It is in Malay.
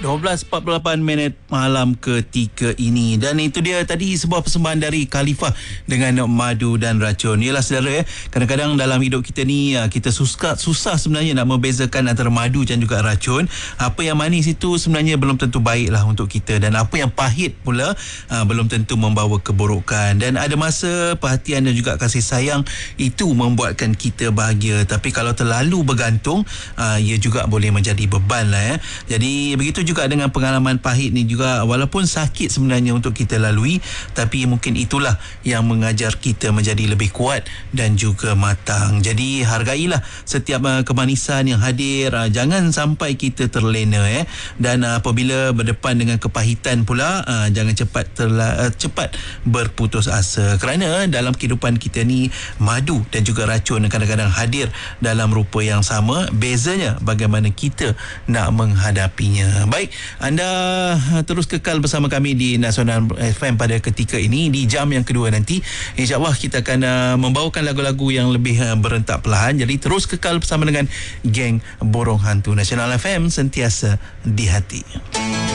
12.48 malam ketika ini. Dan itu dia tadi sebuah persembahan dari Khalifah dengan Madu dan Racun. Yalah saudara, kadang-kadang dalam hidup kita ni kita susah sebenarnya nak membezakan antara madu dan juga racun. Apa yang manis itu sebenarnya belum tentu baiklah untuk kita, dan apa yang pahit pula belum tentu membawa keburukan. Dan ada masa perhatian dan juga kasih sayang itu membuatkan kita bahagia, tapi kalau terlalu bergantung ia juga boleh menjadi beban lah. Jadi begitu juga dengan pengalaman pahit ni juga, walaupun sakit sebenarnya untuk kita lalui, tapi mungkin itulah yang mengajar kita menjadi lebih kuat dan juga matang. Jadi hargailah setiap kemanisan yang hadir, jangan sampai kita terlena dan apabila berdepan dengan kepahitan pula, jangan cepat berputus asa, kerana dalam kehidupan kita ni madu dan juga racun kadang-kadang hadir dalam rupa yang sama, bezanya bagaimana kita nak menghadapinya. Baik, anda terus kekal bersama kami di Nasional FM pada ketika ini. Di jam yang kedua nanti, insyaAllah kita akan membawakan lagu-lagu yang lebih berentak perlahan. Jadi terus kekal bersama dengan geng Borong Hantu. Nasional FM, sentiasa di hati.